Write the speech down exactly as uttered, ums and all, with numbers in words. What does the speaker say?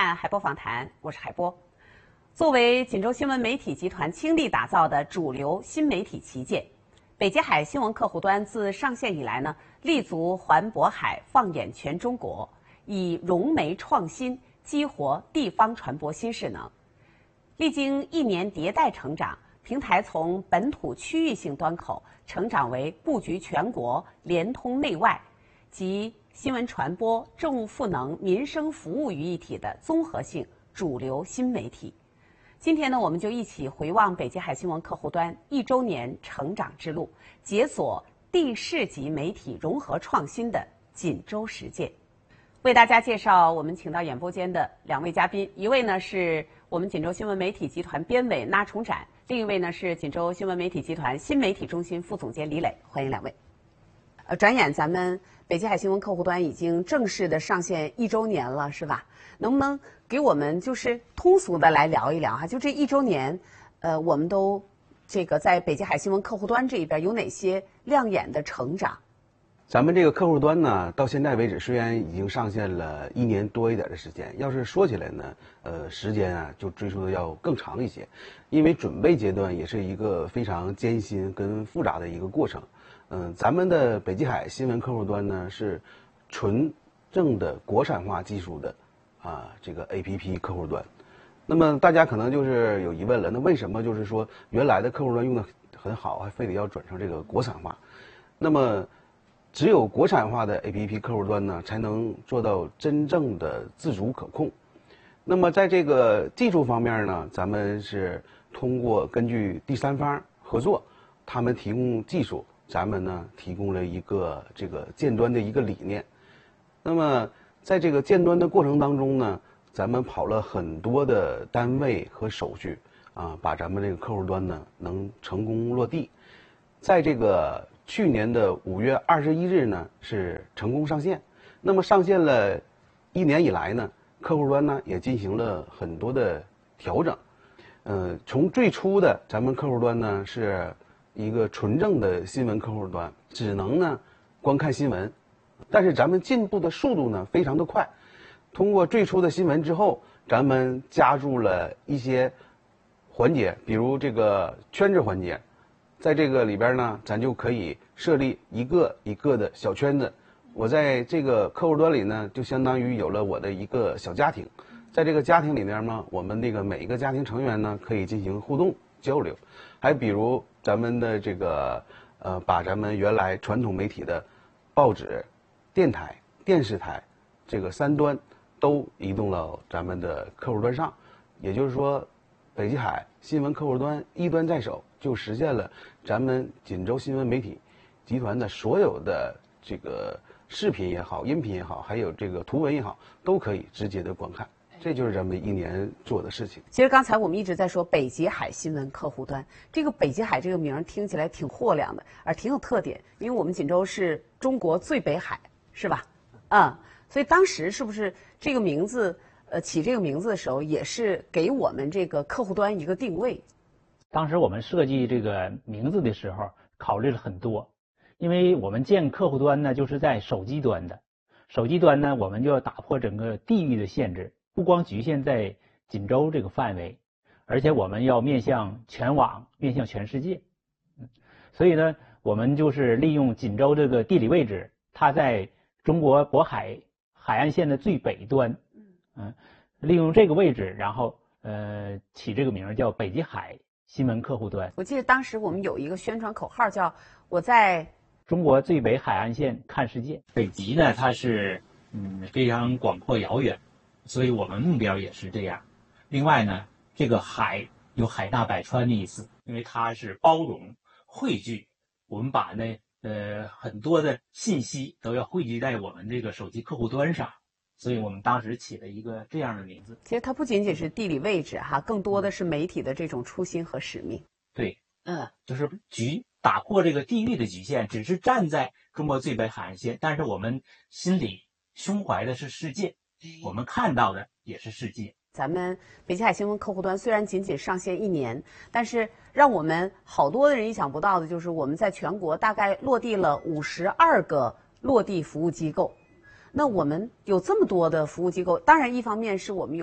看海波访谈，我是海波。作为锦州新闻媒体集团倾力打造的主流新媒体旗舰，北极海新闻客户端自上线以来呢，立足环渤海，放眼全中国，以融媒创新激活地方传播新势能。历经一年迭代成长，平台从本土区域性端口成长为布局全国、联通内外及新闻传播、政务赋能、民生服务于一体的综合性主流新媒体。今天呢，我们就一起回望北极海新闻客户端一周年成长之路，解锁地市级媒体融合创新的锦州实践。为大家介绍我们请到演播间的两位嘉宾，一位呢是我们锦州新闻媒体集团编委那崇展，另一位呢是锦州新闻媒体集团新媒体中心副总监李磊，欢迎两位。呃，转眼咱们北极海新闻客户端已经正式的上线一周年了，是吧？能不能给我们就是通俗的来聊一聊哈？就这一周年，呃，我们都这个在北极海新闻客户端这一边有哪些亮眼的成长？ 咱们这个客户端呢，到现在为止虽然已经上线了一年多一点的时间，要是说起来呢，呃，时间啊就追溯的要更长一些，因为准备阶段也是一个非常艰辛跟复杂的一个过程。嗯，咱们的北极海新闻客户端呢是纯正的国产化技术的啊这个 A P P 客户端。那么大家可能就是有疑问了，那为什么就是说原来的客户端用的很好，还非得要转成这个国产化？那么只有国产化的 A P P 客户端呢，才能做到真正的自主可控。那么在这个技术方面呢，咱们是通过根据第三方合作，他们提供技术，咱们呢提供了一个这个建端的一个理念。那么在这个建端的过程当中呢，咱们跑了很多的单位和手续啊，把咱们这个客户端呢能成功落地。在这个去年的五月二十一日呢是成功上线。那么上线了一年以来呢，客户端呢也进行了很多的调整。呃，从最初的咱们客户端呢是一个纯正的新闻客户端，只能呢观看新闻，但是咱们进步的速度呢非常的快。通过最初的新闻之后，咱们加入了一些环节，比如这个圈子环节，在这个里边呢，咱就可以设立一个一个的小圈子。我在这个客户端里呢，就相当于有了我的一个小家庭。在这个家庭里面呢，我们这个每一个家庭成员呢，可以进行互动交流。还比如咱们的这个呃，把咱们原来传统媒体的报纸、电台、电视台这个三端都移动到咱们的客户端上，也就是说，北极海新闻客户端一端在手，就实现了咱们锦州新闻媒体集团的所有的这个视频也好、音频也好，还有这个图文也好，都可以直接的观看。这就是咱们一年做的事情。 其实刚才我们一直在说北极海新闻客户端，这个北极海这个名听起来挺豁亮的，而挺有特点，因为我们锦州是中国最北海，是吧？嗯，所以当时是不是这个名字，呃，起这个名字的时候，也是给我们这个客户端一个定位？ 当时我们设计这个名字的时候，考虑了很多，因为我们建客户端呢，就是在手机端的，手机端呢，我们就要打破整个地域的限制。不光局限在锦州这个范围，而且我们要面向全网，面向全世界。所以呢，我们就是利用锦州这个地理位置，它在中国渤海海岸线的最北端，嗯，利用这个位置，然后呃起这个名叫北极海新闻客户端。 我记得当时我们有一个宣传口号叫“我在中国最北海岸线看世界”。 北极呢，它是嗯非常广阔遥远。所以我们目标也是这样。另外呢，这个海有海纳百川的意思，因为它是包容、汇聚。我们把呢呃很多的信息都要汇聚在我们这个手机客户端上，所以我们当时起了一个这样的名字。 其实它不仅仅是地理位置哈，更多的是媒体的这种初心和使命。 对，嗯，就是局打破这个地域的局限，只是站在中国最北海岸线，但是我们心里胸怀的是世界。我们看到的也是世界。 咱们北极海新闻客户端虽然仅仅上线一年，但是让我们好多的人意想不到的就是，我们在全国大概落地了五十二个落地服务机构。那我们有这么多的服务机构，当然一方面是我们有